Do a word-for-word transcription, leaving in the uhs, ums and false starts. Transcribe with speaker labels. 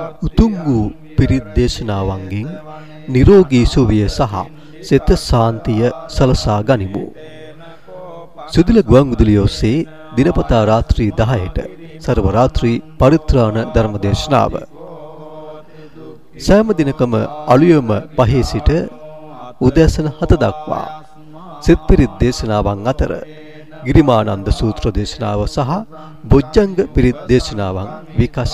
Speaker 1: උතුම් වූ පිරිත් දේශනාවන්ගෙන් නිරෝගී සුවය සහ සිත සාන්තිය සලසා ගනිමු. සුදුල ගුවන් විදුලිය ඔස්සේ දිනපතා රාත්‍රී දහයට සර්ව රාත්‍රී පරිත්‍රාණ ධර්ම දේශනාව සෑම දිනකම අලුයම පහේ සිට උදෑසන හත දක්වා සිත් පිරිත් දේශනාවන් අතර ගිරිමානන්ද සූත්‍ර දේශනාව සහ බොජ්ජංග පිරිත් දේශනාවන් විකාශ